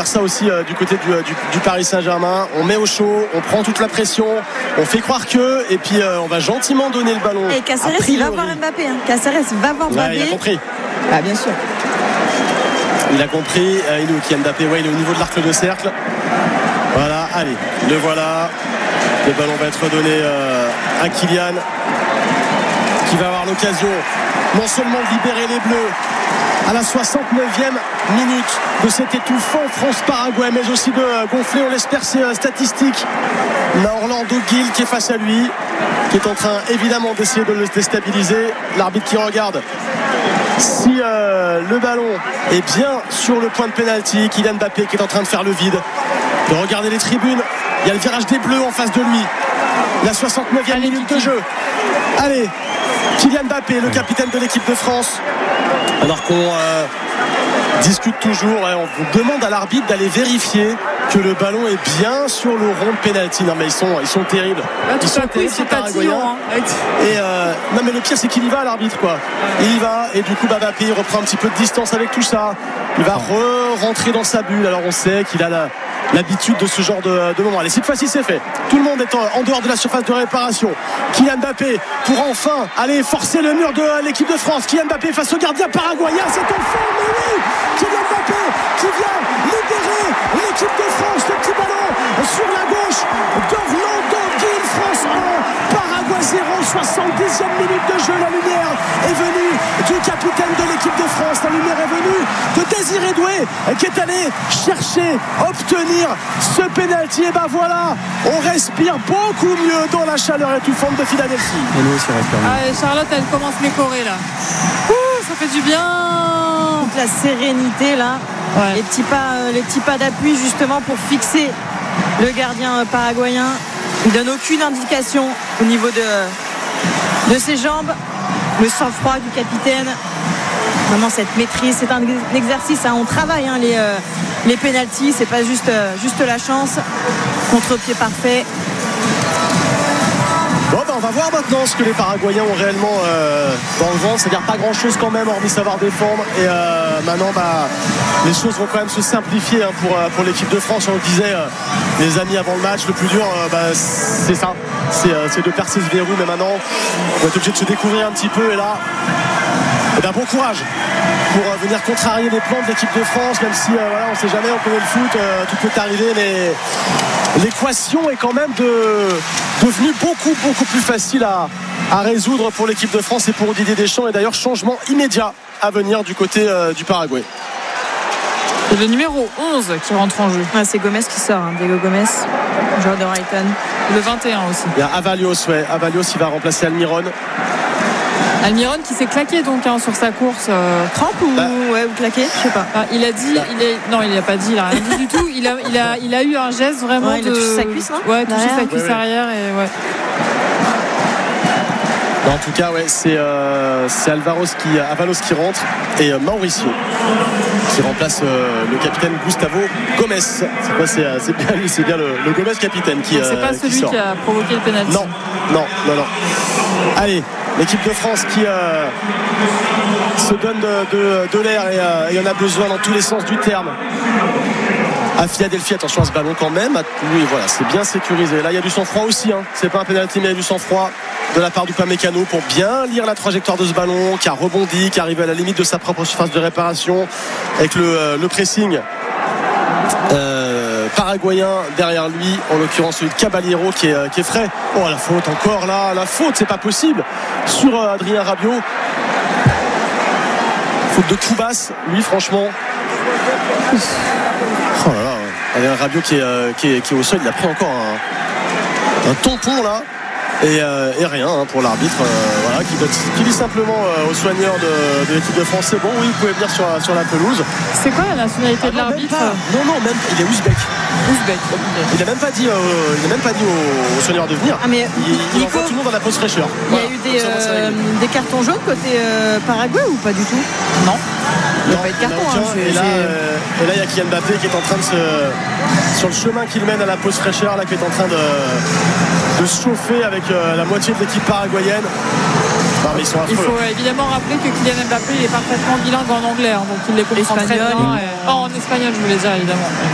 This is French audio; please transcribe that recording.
faire ça aussi du côté du Paris Saint-Germain. On met au chaud, on prend toute la pression, on fait croire que, et puis on va gentiment donner le ballon. Et Caceres, il va voir Mbappé. Caceres va voir Mbappé. Il a compris. Ah, bien sûr. Il a compris. Il est où Kylian Mbappé? Il est au niveau de l'arc de cercle. Voilà, allez, le voilà. Le ballon va être donné à Kylian, qui va avoir l'occasion non seulement de libérer les Bleus à la 69e minute de cet étouffant France-Paraguay, mais aussi de gonfler, on l'espère, ses statistiques. On a Orlando Gil qui est face à lui, qui est en train évidemment d'essayer de le déstabiliser. L'arbitre qui regarde si le ballon est bien sur le point de pénalty. Kylian Mbappé qui est en train de faire le vide, de regarder les tribunes. Il y a le virage des Bleus en face de lui. La 69e minute de jeu. Allez, Kylian Mbappé, le capitaine de l'équipe de France. Alors qu'on discute toujours, on vous demande à l'arbitre d'aller vérifier que le ballon est bien sur le rond de pénalty. Non mais ils sont terribles. Ils sont terribles, ces Paraguayens. Et non mais le pire c'est qu'il y va à l'arbitre quoi. Il y va et du coup Mbappé reprend un petit peu de distance avec tout ça. Il va rentrer dans sa bulle. Alors on sait qu'il a l'habitude de ce genre de moment. Allez, cette fois-ci c'est fait. Tout le monde est en dehors de la surface de réparation. Kylian Mbappé pour enfin aller forcer le mur de l'équipe de France. Kylian Mbappé face au gardien paraguayen. C'est enfin, mais oui, Kylian Mbappé qui vient libérer l'équipe de France. Le petit ballon sur la gauche d'Orlando Gil. France 1, Paraguay 0, 70e minute de jeu. La lumière est venue du capitaine de l'équipe de France. La lumière est venue de Désiré Doué qui est allé chercher, obtenir ce pénalty. Et ben voilà, on respire beaucoup mieux dans la chaleur étouffante de Philadelphie. Et nous aussi on respire mieux. Ah, Charlotte, elle commence m'écorer là. Ça fait du bien. Donc la sérénité là, ouais. Les petits pas d'appui justement pour fixer le gardien paraguayen. Il donne aucune indication au niveau de ses jambes. Le sang-froid du capitaine. Vraiment cette maîtrise, c'est un exercice. On travaille les pénaltys, c'est pas juste la chance. Contre-pied parfait. Bon on va voir maintenant ce que les Paraguayens ont réellement dans le vent. C'est-à-dire pas grand-chose quand même, hormis savoir défendre. Et maintenant les choses vont quand même se simplifier pour l'équipe de France. On le disait les amis avant le match, le plus dur c'est ça, c'est de percer ce verrou. Mais maintenant on va être obligé de se découvrir un petit peu. Et là bon courage pour venir contrarier les plans de l'équipe de France, même si on ne sait jamais, on connaît le foot, tout peut arriver, mais l'équation est quand même devenue beaucoup plus facile à résoudre pour l'équipe de France et pour Didier Deschamps. Et d'ailleurs changement immédiat à venir du côté du Paraguay. C'est le numéro 11 qui rentre en jeu. C'est Gomez qui sort, Diego Gomez, joueur de Brighton. Le 21 aussi. Il y a Avalios, il va remplacer Almiron. Almiron qui s'est claqué donc sur sa course. Crampe ou claqué, je sais pas. Il a dit, non, il n'a pas dit, il a rien dit du tout. Il a eu un geste vraiment il a touché sa cuisse, non? Ouais, touché sa cuisse arrière et ouais. En tout cas, c'est Avalos qui rentre et Mauricio qui remplace le capitaine Gustavo Gomez. C'est bien le Gomez capitaine qui sort. C'est pas celui qui a provoqué le pénalty. Non. Allez, l'équipe de France qui se donne de l'air et en a besoin dans tous les sens du terme. À Philadelphie, attention à ce ballon quand même. Oui, voilà, c'est bien sécurisé. Là, il y a du sang-froid aussi. C'est pas un pénalty, mais il y a du sang-froid de la part du Upamecano pour bien lire la trajectoire de ce ballon, qui a rebondi, qui arrive à la limite de sa propre surface de réparation, avec le pressing paraguayen derrière lui, en l'occurrence celui de Caballero qui est frais. Oh, la faute encore là, la faute, c'est pas possible sur Adrien Rabiot. Faute de Koubas, lui franchement. Oh là là, Adrien Rabiot qui est au sol, il a pris encore un tampon là. Et rien pour l'arbitre qui dit simplement aux soigneurs de l'équipe de France, c'est bon, oui, vous pouvez venir sur la pelouse. C'est quoi la nationalité de l'arbitre? Non, même il est ouzbek. Il n'a même pas dit aux soigneurs de venir. Mais il envoie tout le monde à la pause fraîcheur. Il y a eu des cartons jaunes côté Paraguay ou pas du tout? Non. Il n'y a pas eu de carton. Et là, il y a Kylian Mbappé qui est en train sur le chemin qu'il mène à la pause fraîcheur, là, qui est en train de se chauffer avec la moitié de l'équipe paraguayenne. Non, mais ils sont affreux. Il faut évidemment rappeler que Kylian Mbappé est parfaitement bilingue en anglais, donc il les comprend très bien. En espagnol, je voulais dire évidemment.